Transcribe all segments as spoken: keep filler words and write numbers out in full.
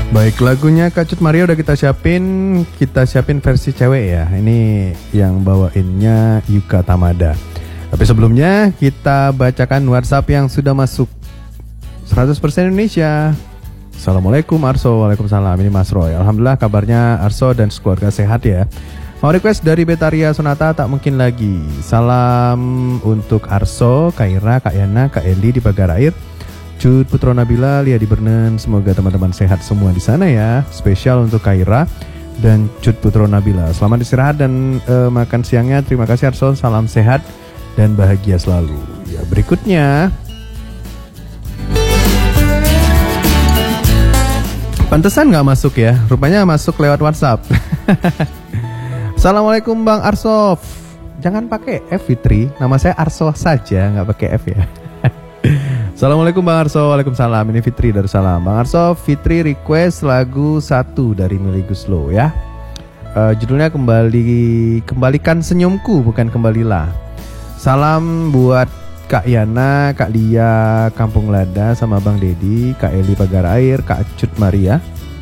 Baik, lagunya Kak Cut Maria udah kita siapin. Kita siapin versi cewek ya. Ini yang bawainnya Yuka Tamada. Tapi sebelumnya kita bacakan WhatsApp yang sudah masuk. Seratus persen Indonesia. Assalamualaikum Arso. Waalaikumsalam. Ini Mas Roy. Alhamdulillah kabarnya Arso dan keluarga sehat ya. Mau request dari Betaria Sonata tak mungkin lagi. Salam untuk Arso, Kaira, Kak Yana, Kak Eli di Pagar Air, Cut Putro Nabila, Lia di Bernen. Semoga teman-teman sehat semua di sana ya. Spesial untuk Kaira dan Cut Putro Nabila. Selamat istirahat dan uh, makan siangnya. Terima kasih Arso. Salam sehat dan bahagia selalu. Ya, berikutnya. Pantesan nggak masuk ya. Rupanya masuk lewat WhatsApp. Assalamualaikum Bang Arso. Jangan pakai F Fitri. Nama saya Arso saja, nggak pakai F ya. Assalamualaikum Bang Arso. Waalaikumsalam. Ini Fitri Darussalam. Bang Arso, Fitri request lagu satu dari Melly Goeslaw ya. uh, Judulnya kembali Kembalikan Senyumku, bukan Kembalilah. Salam buat Kak Yana, Kak Lia Kampung Lada, sama Bang Dedi, Kak Eli Pagar Air, Kak Cut Maria.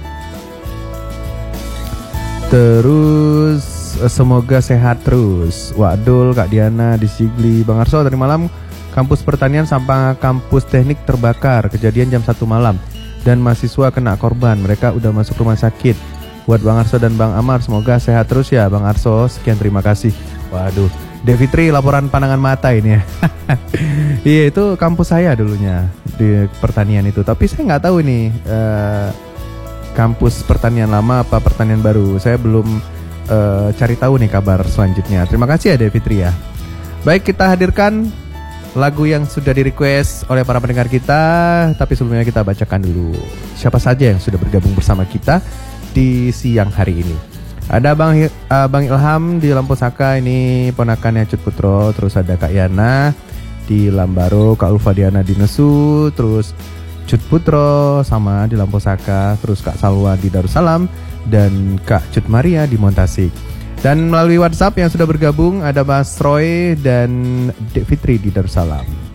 Terus semoga sehat terus. Wadul, Kak Diana di Sigli. Bang Arso, tadi malam kampus pertanian sampai kampus teknik terbakar. Kejadian jam satu malam dan mahasiswa kena korban. Mereka udah masuk rumah sakit. Buat Bang Arso dan Bang Amar, semoga sehat terus ya Bang Arso. Sekian, terima kasih. Waduh, Devitri laporan pandangan mata ini ya. Iya, itu kampus saya dulunya di pertanian itu. Tapi saya nggak tahu ini uh, kampus pertanian lama apa pertanian baru. Saya belum uh, cari tahu nih kabar selanjutnya. Terima kasih ya Devitri ya. Baik, kita hadirkan lagu yang sudah di request oleh para pendengar kita. Tapi sebelumnya kita bacakan dulu siapa saja yang sudah bergabung bersama kita di siang hari ini. Ada Bang uh, Bang Ilham di Lamposaka, ini ponakannya Cut Putro. Terus ada Kak Yana di Lambaro, Kak Ulfa Diana di Nesu, terus Cut Putro sama di Lamposaka, terus Kak Salwa di Darussalam, dan Kak Cut Maria di Montasik. Dan melalui WhatsApp yang sudah bergabung ada Mas Roy dan Dek Fitri di Darussalam.